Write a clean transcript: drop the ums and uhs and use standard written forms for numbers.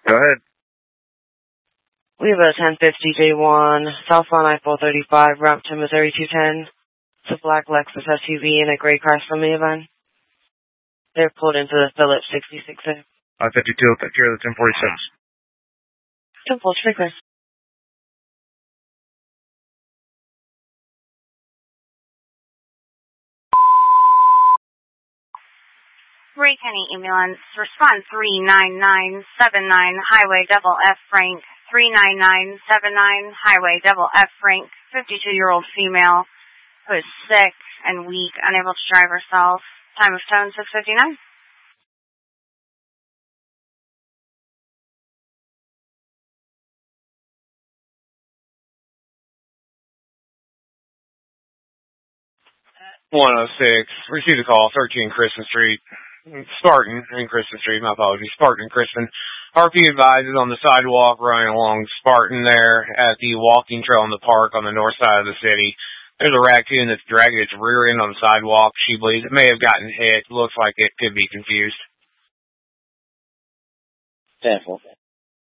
Go ahead. We have a 1050 J1, southbound I-435, route to Missouri 210. It's a black Lexus SUV and a gray Chrysler minivan. They're pulled into the Phillips 66A. I-52 will take care of the 1046. 1046, Chris. Ray County Ambulance, respond 39979 Highway Double F Frank, 39979 Highway Double F Frank, 52-year-old female who is sick and weak, unable to drive herself. Time of tone 6:59. Received a call, 13 Kristen Street. Spartan and Kristen Street, my apologies. Spartan and Kristen. RP advises on the sidewalk running along Spartan there at the walking trail in the park on the north side of the city. There's a raccoon that's dragging its rear end on the sidewalk. She believes it may have gotten hit. Looks like it could be confused. 10-4.